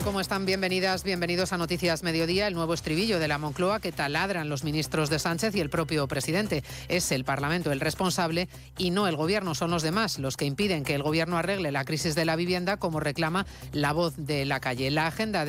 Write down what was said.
¿Cómo están? Bienvenidas, bienvenidos a Noticias Mediodía. El nuevo estribillo de la Moncloa que taladran los ministros de Sánchez y el propio presidente. Es el Parlamento el responsable y no el Gobierno. Son los demás los que impiden que el Gobierno arregle la crisis de la vivienda, como reclama la voz de la calle. La agenda